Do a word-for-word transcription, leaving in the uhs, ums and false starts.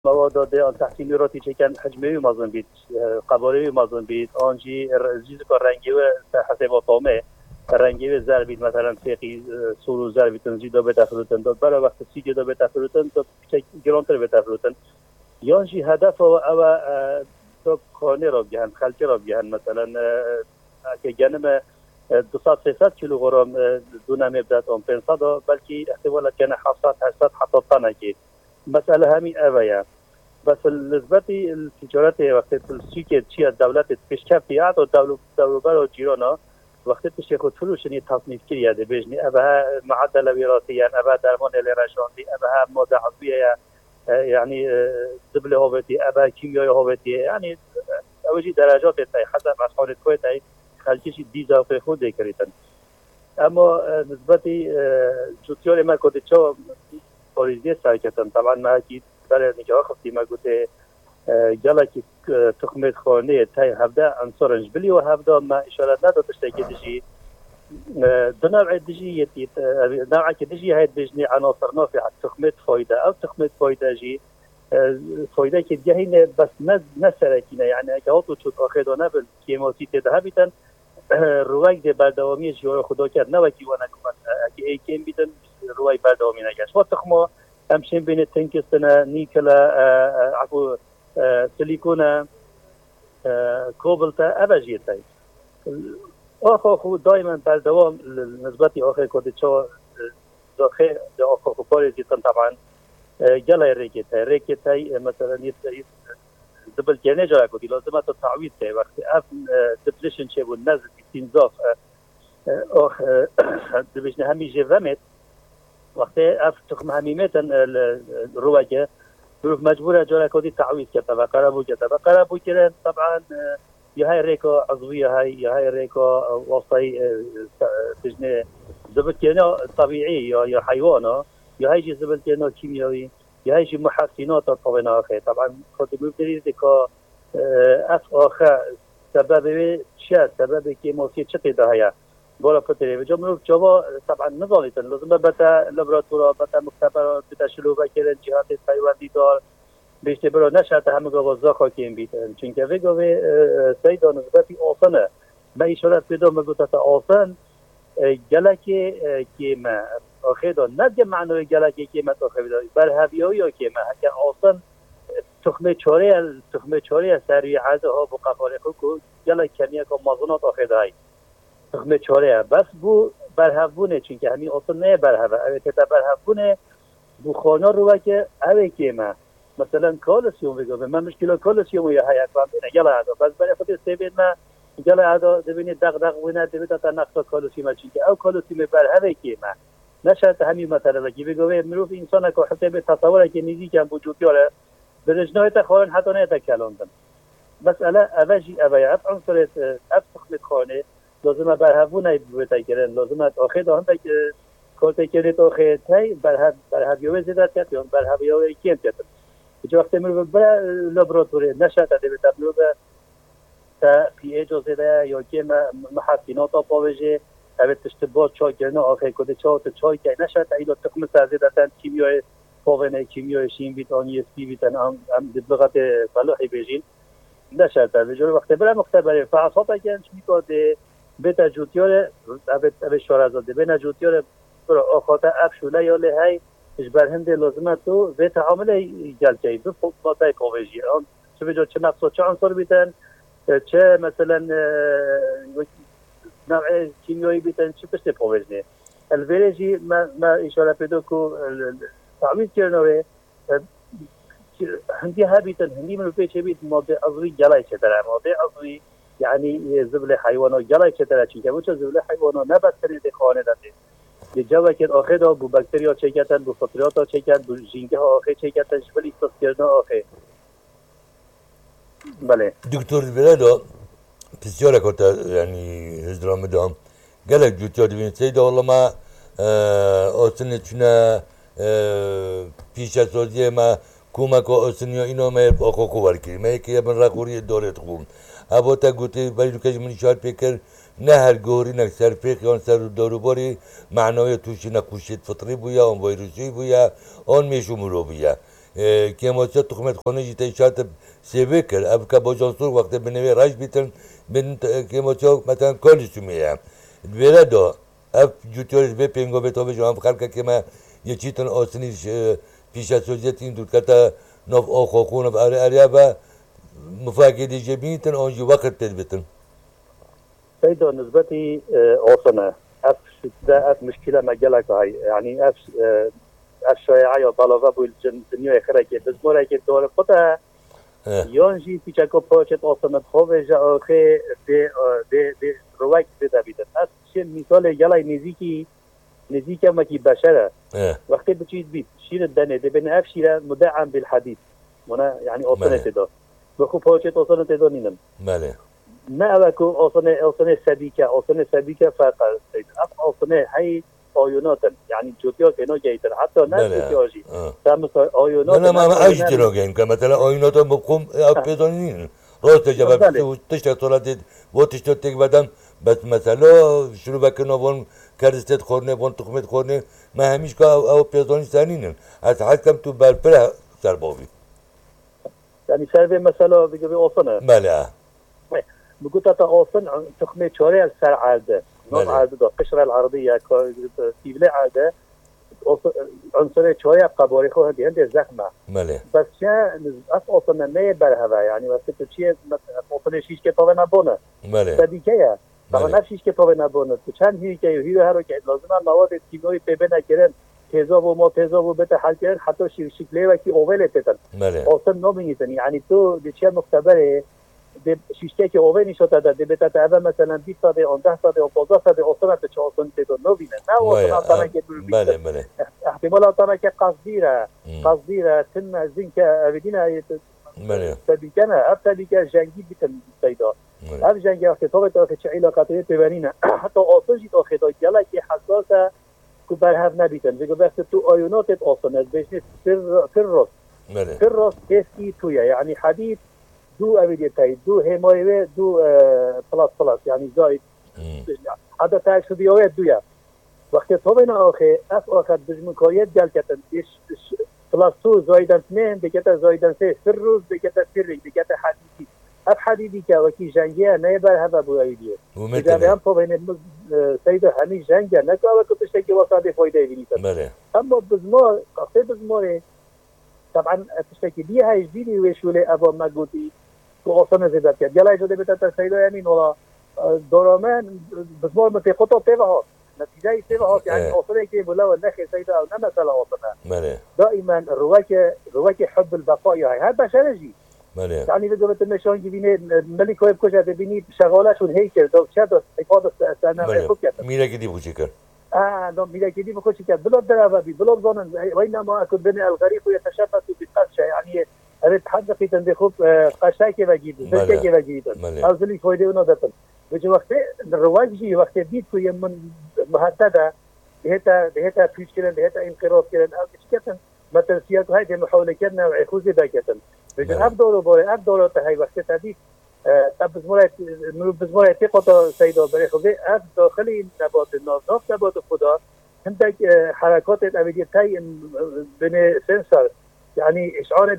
مواد آن تحصیلی را چکن حجمه مازن بید قباره مازن بید آنجی چیزی که رنگی و حساب طعمه رنگی و زر بید مثلا سیقی سورو زر بید تنزی دو بتفروتن دو برای وقت سیگی دو بتفروتن تو گرانتر بتفروتن یانجی هدف و او تو خانه را بگهن خلچه را بگهن مثلا که جنم دوصد سیصد کیلوگرم دونم بدات آن پنجصد بلکه احتمالا کنه هفتصد هشتصد حتی تنه که مسألة همي أبايا بس بالنسبة للتجارات وقت السوق شيء الدولة تشكف يعد والدولة دولة برا جيرانا وقت تشيخ فلوس إني تصنيف كريه ده بيجني أبها معدل وراثيا أبها درمان الرشاندي أبها مادة عضوية يعني دبل هوبتي أبها كيميائي هوبتي يعني أوجي درجات تاي حسب أسعار الكويت أي خلكيش ديزا في خود ذكرتن أما نسبة جوتيار ما كنت شو پاریزی سعی کردم طبعا ما اكيد برای نگاه خفتی ما گوته جلا کی تخمه خانه تای هفده انصارنج بلی و هفده ما اشاره ندادش که دیجی دو نوع دیجی یتی نوع که دیجی هاي بجنی عناصر نافعه تخمه فایده او تخمه فایده جی فایده که دیگه بس نسرکینه يعني که تو چوت آخدانه بل کیماتی تدهبیتن روایت ده بردوامی جیار خدا کرد نه وکی وانا کمت اگه ای کم بیدن روای بردوامی نگشت و تخما همشین بین تنکستنا نیکلا عفو سیلیکونا کوبلتا ابجیه تای آخه خود دائما بردوام نسبتی آخه کده چا داخل آخه خباری زیتن طبعا جلای ریکت های ریکت های مثلا نیست دبل جنه جا کدی لازمه تو تعویض کنی وقتی اف دپلیشن چه بود نزد استنزاف آخ دبیشن همیشه ومت وقتی اف تخم همیمتن رواجه بروف مجبور جا کدی تعویض کرد و قرابو کرد و قرابو کرد طبعا یا های ریکا عضویه های یا های ریکا واسطی تجنه دبل جنه طبیعی یا یا حیوانا یا های جی دبل جنه کیمیایی یا هیچ محسنات طبعا آخه طبعا خاطر می‌دارید که اف آخه سبب چه سبب که موسیقی چه دهیا بالا فتره و جمعه جوا طبعا نزانیتن لازم بتا لابراتوار بتا مختبرات بتا شلو بکردن جهات پیوندی دار بیشتر برای نشات همه گوازا خاکیم بیتن چون که وگوی سعید نسبتی آسانه ما اشارت پیدا مگوت تا آسان گلکی که ما آخه دار ندیه معنای گلکی که ما آخه دار بر هویایی یا که ما که آسان تخمه چاره تخمه چاره سری عرض ها و قفاره کو گلک کمیه که مازونات آخه داری تخمه چاره بس بو برهبونه چون که همین آسان نه برهبه اوه که تا برهبونه بو خانه رو که اوه که ما مثلا کالسیوم بگو من مشکل کالسیوم یا هیچ وقت نه گلا عدا بس برای خود استفاده ما گلا عدا دبینی دغ دغ ونه دبیت تا نقص کالسیوم چون که او کالسیوم برهبه که ما نشد همین مثلا که بگو مروف انسان که حتی به تصور که نیزی کم وجود داره برجناه تخوان حتی نه تکلندن مسئله اوجی اویا اف عنصر اف تخمه خانه لازم برهبونه بتکرن لازم آخر دهان تک کل تکرد آخر تای برهب برهبیوی زیادت کرد یا برهبیوی کیم کرد چه وقتی میرو به لابراتوری نشد تا به تبلو به تا پی ایچ زیاده یا کیم محسنات آپاوجه اوه تشتباه چای کردن آخر کده چای تا چای که نشد تا ایلا تخم سازیدن کیمیای پاونه کیمیای شیم ویتامین اس پی ویتامین ام ام دبلغت فلاحی بجین نشد تا بجور وقتی برای مختبر فحصات کردن میکرده به تجوتیار ابد ابد شارزاده به نجوتیار برای آخاطه افشوله یا لهای اجبرهند لازمه تو به تعامل جلچهی به فوقات پاویجی آن چه بجور چه مقصود چه عنصر بیتن چه مثلا نوع کیمیایی بیتن چه پشت پاویجنه الویرجی ما ما اشاره پیدا کو تعویض کردنه هندی ها بیتن هندی منو پیش بیت ماده عضوی جلای چتره ماده عضوی یعنی زبل حیوانات جلای چتره چی که وچه زبل حیوانات نباید کنید خانه داده یه جواب که آخه دا بو باکتریا چکتن بو فطریات چکتن بو جینگه ها آخه چکتن شبلی استاس کردن آخه بله دکتر بیرالو بسیار کتا یعنی هزرام دام گلک جوتیا دوین سید والله ما آسنه چونه پیش از سازی ما کمک و آسنیا اینا ما آخو کوار کردیم ما که من راکوری دارت خوب ابا تا گوته ولی که من شاید فکر نه هر گوری نه سر فکر آن سر داروباری معنای توش نکوشید فطری بویا آن ویروسی بویا آن میشوم رو بویا كيموسيا تخمت خونجي تيشات سيفيكر أبكا بوجانسور وقت بنوي راج بيتن من كيموسيا مثلا كالسيوم البلادو اف جوتورز به پینگو به تو به جوان خلق که ما یه چیتن آسنیش پیش از سوزیت این دو کتا نف آخوخون و اره اره و مفاقدی جبینتن آنجی وقت تدبیتن سيدو نسبتي أوصنا أف ده أف مشكلة مجالك هاي يعني أف أف شيعة وطلبة بالدنيا خيرك بس مرة كده قطع يونجي في شكل بروجكت أوصنا خوفه جا أخي de de de روايك ده بيتن أف شيء مثال جلاي نزيكي نزيكي ما كي بشرة وقت بتشيد بيت شير الدنيا ده بين أف شيرة مدعم بالحديث منا يعني أوصنا تدا بخو بروجكت أوصنا تدا نينم ماله ما أبكو أوصنا أوصنا سبيكة أوصنا سبيكة فقط أف أوصنا هاي آيوناتن يعني جوتيا كنا جايتن حتى ناس جوتياجي تام آيونات أنا ما ما أجي تلاقين كمثلا آيونات بقوم أبيضانين راست جواب تشتغل طلعت وتشتغل تك بدم بس مثلا شروع بكنا بون كرستت خورنه بون تخمت خورنه ما هميش كا أو بيضاني ثانيين از حكم تو بالبرة سرباوي يعني سربي مثلا بيجي أوصنا ماله بقول تتا أوصن تخمت شوري السر عادة نوع عادة ده قشرة العرضية كيبلة عادة عنصرية شوية قبوري خو هندي هندي زخمة ماله بس شا أف أوصلنا ما يبرهذا يعني بس تشيء أوصلنا شيء كتابة نبونا ماله بدي كيا طبعا نفس شيء كتابة نبونا تشان هي كي هي هارو كي لازم نواد كيميائي بيبنا كرن تزاب وما تزاب وبته حل كرن حتى شيء شكله وكي أوله تتن ماله أوصل نومينيتني يعني تو دشيء مختبره ده شیشته که اوونی شده ده ده بتا تا مثلا بیست ساده اون ده ساده و پانزده ساده اصلا به چه اصلا تدو نوینه نه اصلا اصلا که بله بله احتمال اصلا که قصدیره قصدیره تن از این که اودینه بله تبیکنه اب تبیکه جنگی بیتن سیدا اب جنگی وقتی تو بتا که چه علاقاتی تبینینه حتی اصلا جیت آخه دا گله که حساسه که برهف نبیتن بگو وقتی تو آیوناتت اصلا بجنه فر فر بله فر راست کسی تویه یعنی حدید دو أبديتاي دو همايوه دو بلاس بلاس يعني زايد هذا تاكس ديوه دويا وقت طبعا آخه اف آخر دجمن كاريات جال كتن إيش بلاس تو زايدن اثنين بكتا زايدن سه سر روز بكتا سرق بكتا حديدي اف حديدي كا وكي جنگيه نيبر هذا بوئيديه إذا هم طبعا سيدة همي جنگه نكا وكتشتكي وصادي فايده بنيتا اما بزمار قصي بزماره طبعا تشتكي دي هاي جديدي وشولي أبا مقوتي وأصلا زيادة كده يلا يجوا ده بتاع السيدة يمين ولا دورمان بزمار مثل قطع تبعه نتيجة تبعه يعني أصلا كده ولا والنخ السيدة أو نما سلا أصلا دائما الرواية رواية حب البقاء يعني هذا شرجي يعني إذا قلت المشان جبيني الملك ويب كوجا تبيني شغالة شون هيك ده شاد حفاظ السنة ميرا كده بوشكر آه نعم ميرا كده بوشكر بلاد درابي بلاد ظن وينما أكون بين الغريق ويتشبث بالقشة يعني أنا تحدث تندخل قشاي كذا جيد زكاة كذا جيد أصلي فايدة ونادتن بيجي وقت الرواجي وقت بيت كوي من مهددة بهتا بهتا فيش كذا بهتا انقراض كذا أو كذا مثل سياق هاي المحاولة كنا وعخوزة باكتن بيجي أبدو بوري أبدو هاي وقت تدي أب بزمرة بزمرة تقطع سيدا بريخوزة أب داخلي نبات الناس نفس نبات الخضار عندك حركات الأبدية تاي بين سنسر يعني إشعار